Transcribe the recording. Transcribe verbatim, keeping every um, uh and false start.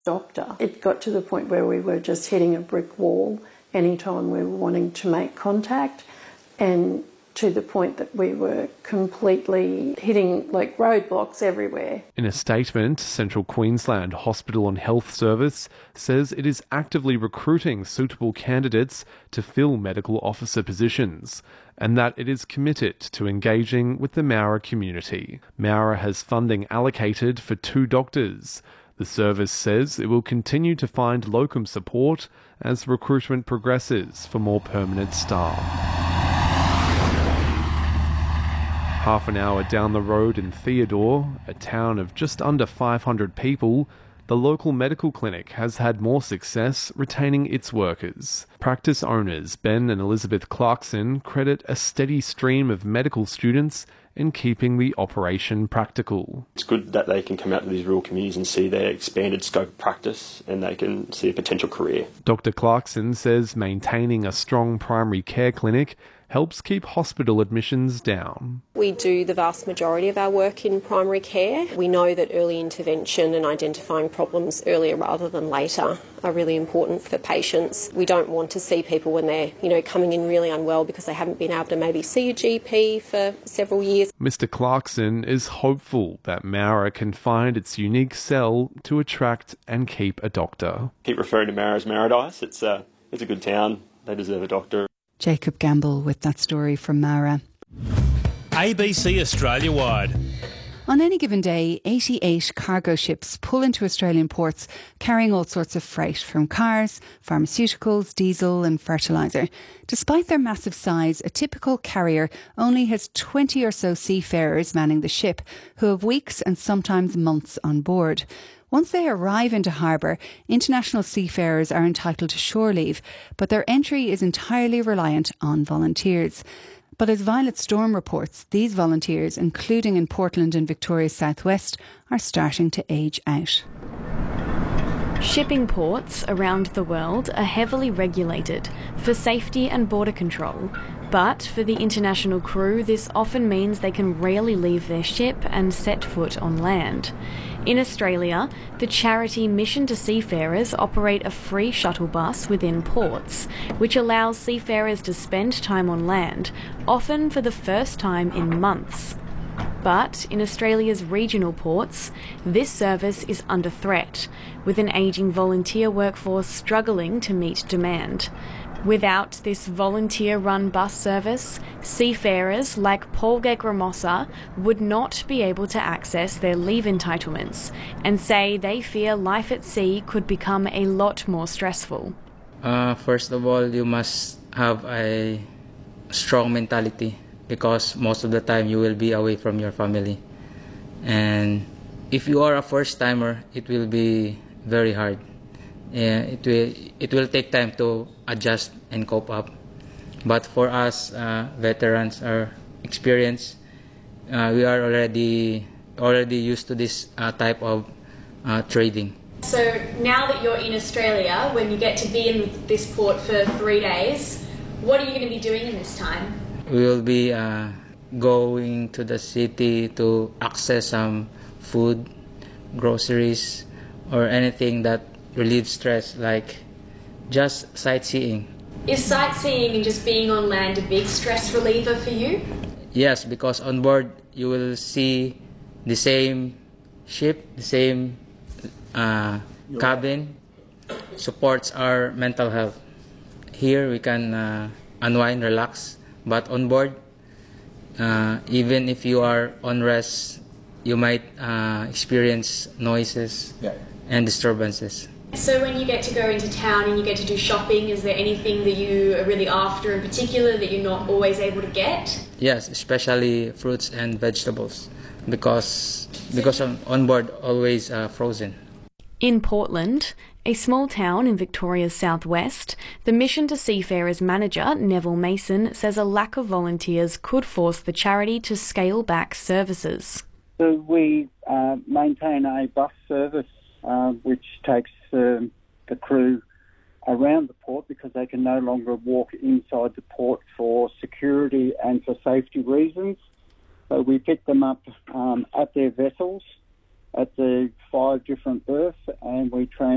doctor. It got to the point where we were just hitting a brick wall anytime we were wanting to make contact, and to the point that we were completely hitting like roadblocks everywhere. In a statement, Central Queensland Hospital and Health Service says it is actively recruiting suitable candidates to fill medical officer positions, and that it is committed to engaging with the Moura community. Moura has funding allocated for two doctors. The service says it will continue to find locum support as recruitment progresses for more permanent staff. Half an hour down the road in Theodore, a town of just under five hundred people, the local medical clinic has had more success retaining its workers. Practice owners Ben and Elizabeth Clarkson credit a steady stream of medical students in keeping the operation practical. It's good that they can come out to these rural communities and see their expanded scope of practice, and they can see a potential career. Doctor Clarkson says maintaining a strong primary care clinic helps keep hospital admissions down. We do the vast majority of our work in primary care. We know that early intervention and identifying problems earlier rather than later are really important for patients. We don't want to see people when they're, you know, coming in really unwell because they haven't been able to maybe see a G P for several years. Mister Clarkson is hopeful that Moura can find its unique sell to attract and keep a doctor. Keep referring to Moura as Mouradise. It's a, it's a good town. They deserve a doctor. Jacob Gamble with that story from Moura. A B C Australia-wide. On any given day, eighty-eight cargo ships pull into Australian ports carrying all sorts of freight from cars, pharmaceuticals, diesel and fertiliser. Despite their massive size, a typical carrier only has twenty or so seafarers manning the ship, who have weeks and sometimes months on board. Once they arrive into harbour, international seafarers are entitled to shore leave, but their entry is entirely reliant on volunteers. But as Violet Storm reports, these volunteers, including in Portland and Victoria's southwest, are starting to age out. Shipping ports around the world are heavily regulated for safety and border control. But for the international crew, this often means they can rarely leave their ship and set foot on land. In Australia, the charity Mission to Seafarers operate a free shuttle bus within ports, which allows seafarers to spend time on land, often for the first time in months. But in Australia's regional ports, this service is under threat, with an ageing volunteer workforce struggling to meet demand. Without this volunteer-run bus service, seafarers like Paul Gegramosa would not be able to access their leave entitlements, and say they fear life at sea could become a lot more stressful. Uh, first of all, you must have a strong mentality, because most of the time you will be away from your family. And if you are a first-timer, it will be very hard. Yeah, it will it will take time to adjust and cope up. But for us, uh, veterans or experienced, uh, we are already already used to this uh, type of uh, trading. So now that you're in Australia, when you get to be in this port for three days, what are you going to be doing in this time? We will be uh, going to the city to access some food, groceries, or anything that relieve stress, like just sightseeing. Is sightseeing and just being on land a big stress reliever for you? Yes, because on board you will see the same ship, the same uh, cabin, supports our mental health. Here we can uh, unwind, relax, but on board, uh, even if you are on rest, you might uh, experience noises yeah. and disturbances. So when you get to go into town and you get to do shopping, is there anything that you are really after in particular that you're not always able to get? Yes, especially fruits and vegetables, because because on, on board always uh, frozen. In Portland, a small town in Victoria's southwest, the Mission to Seafarers manager, Neville Mason, says a lack of volunteers could force the charity to scale back services. So we uh, maintain a bus service uh, which takes uh, the crew around the port, because they can no longer walk inside the port for security and for safety reasons. So we pick them up um, at their vessels at the five different berths, and we train